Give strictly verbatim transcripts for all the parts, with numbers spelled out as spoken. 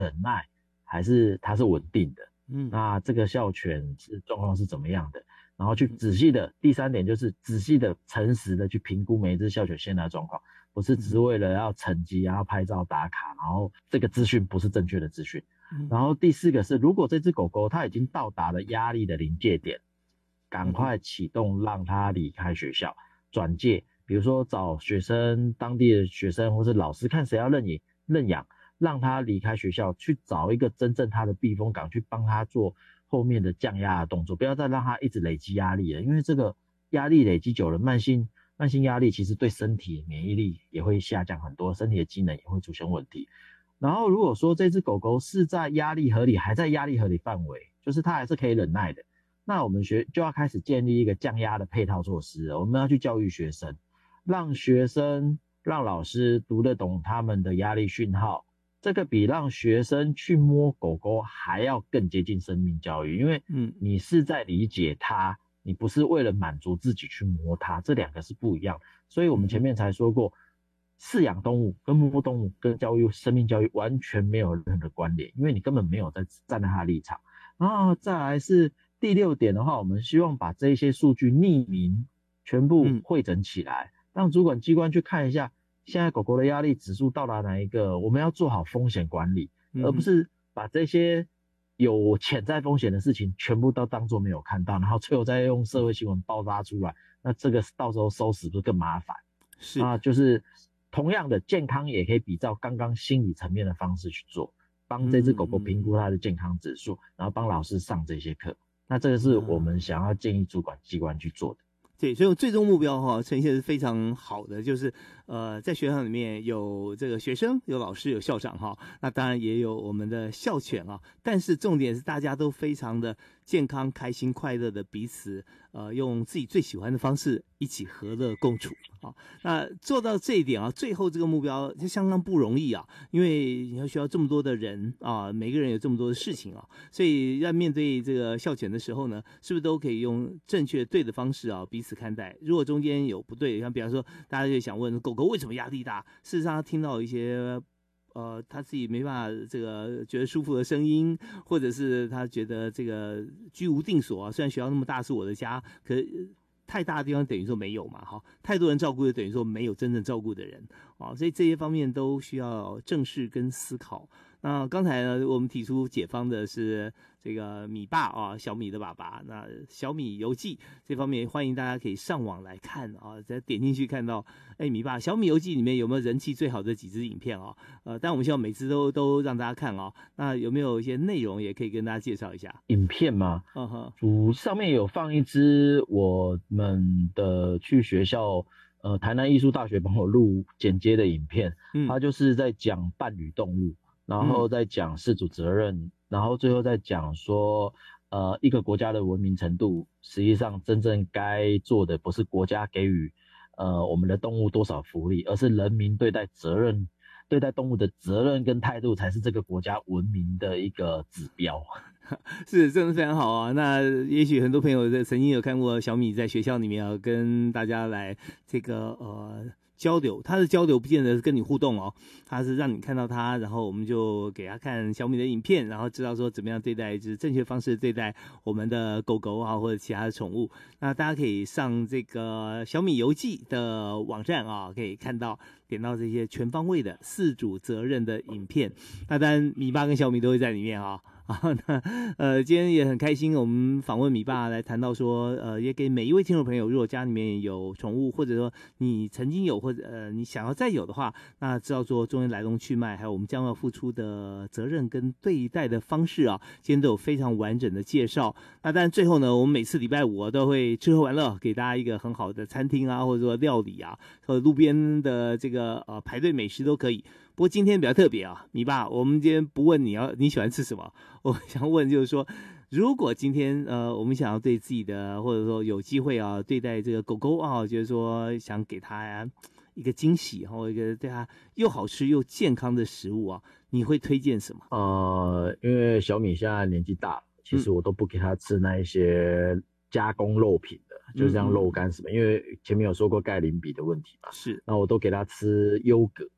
忍耐，还是它是稳定的？ 嗯， 那这个哮犬是状况是怎么样的？然后去仔细的，第三点就是仔细的、诚实的去评估每一只哮犬现在的状况，不是只是为了要成绩，然后拍照打卡，然后这个资讯不是正确的资讯。然后第四个是，如果这只狗狗它已经到达了压力的临界点，赶快启动让它离开学校，转介，比如说找学生、当地的学生或是老师，看谁要认养，认养，让它离开学校，去找一个真正它的避风港，去帮它做后面的降压的动作，不要再让它一直累积压力了，因为这个压力累积久了，慢性慢性压力其实对身体免疫力也会下降很多，身体的机能也会出现问题。然后如果说这只狗狗是在压力合理，还在压力合理范围，就是它还是可以忍耐的，那我们学就要开始建立一个降压的配套措施了，我们要去教育学生，让学生让老师读得懂他们的压力讯号，这个比让学生去摸狗狗还要更接近生命教育，因为你是在理解它，你不是为了满足自己去摸它，这两个是不一样的。所以我们前面才说过，饲养动物跟摸动物跟教育生命教育完全没有任何的关联，因为你根本没有在站在它的立场。然后再来是第六点的话，我们希望把这些数据匿名全部汇整起来，让主管机关去看一下现在狗狗的压力指数到达哪一个，我们要做好风险管理，而不是把这些有潜在风险的事情全部都当作没有看到，然后最后再用社会新闻爆发出来，那这个到时候收拾不是更麻烦？ 是啊，就是同样的健康也可以比照刚刚心理层面的方式去做，帮这只狗狗评估它的健康指数，然后帮老师上这些课，那这个是我们想要建议主管机关去做的。 对，所以最终目标哈呈现是非常好的，就是呃，在学校里面有这个学生、有老师、有校长哈，那当然也有我们的校犬啊，但是重点是大家都非常的健康、开心、快乐的彼此呃，用自己最喜欢的方式一起和乐共处啊。那做到这一点啊，最后这个目标就相当不容易啊，因为你要需要这么多的人啊，每个人有这么多的事情啊，所以要面对这个校犬的时候呢，是不是都可以用正确对的方式啊，彼此看待？如果中间有不对，像比方说大家就想问狗狗为什么压力大，事实上他听到一些呃，他自己没办法这个觉得舒服的声音，或者是他觉得这个居无定所啊。虽然学校那么大是我的家，可是太大的地方等于说没有嘛，哈，太多人照顾就等于说没有真正照顾的人啊，所以这些方面都需要正视跟思考。那刚才呢，我们提出解方的是这个米爸啊，小米的爸爸。那小米游记这方面，欢迎大家可以上网来看啊，再点进去看到，哎，米爸小米游记里面有没有人气最好的几支影片啊？呃，但我们希望每次都都让大家看啊。那有没有一些内容也可以跟大家介绍一下？ 影片吗？ 嗯哼， 主上面有放一支我们的去学校。呃，台南艺术大学帮我录剪接的影片，嗯，它就是在讲伴侣动物，然后再讲饲主责任，嗯，然后最后再讲说，呃，一个国家的文明程度，实际上真正该做的不是国家给予，呃，我们的动物多少福利，而是人民对待责任、对待动物的责任跟态度，才是这个国家文明的一个指标。 是，真的非常好啊！那也许很多朋友曾经有看过小米在学校里面啊，跟大家来这个呃交流。他的交流不见得是跟你互动哦，他是让你看到他，然后我们就给他看小米的影片，然后知道说怎么样对待，就是正确方式对待我们的狗狗啊或者其他的宠物。那大家可以上这个小米游记的网站啊，可以看到点到这些全方位的饲主责任的影片。那当然米爸跟小米都会在里面啊。啊，那呃，今天也很开心，我们访问米爸来谈到说，呃，也给每一位听众朋友，如果家里面有宠物，或者说你曾经有，或者呃你想要再有的话，那知道说中间来龙去脉，还有我们将要付出的责任跟对待的方式啊，今天都有非常完整的介绍。那当然最后呢，我们每次礼拜五都会吃喝玩乐，给大家一个很好的餐厅啊，或者说料理啊，或者路边的这个呃排队美食都可以。不过今天比较特别啊，米爸，我们今天不问你要你喜欢吃什么，我想问就是说，如果今天呃我们想要对自己的或者说有机会啊对待这个狗狗啊，就是说想给它呀一个惊喜，或一个对它又好吃又健康的食物啊，你会推荐什么？ 呃，因为小米现在年纪大了，其实我都不给它吃那一些加工肉品的，嗯、就是像肉干什么，因为前面有说过钙磷比的问题嘛， 是， 那我都给它吃优格。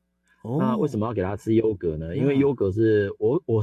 哦， 那为什么要给他吃优格呢？因为嗯优格是我我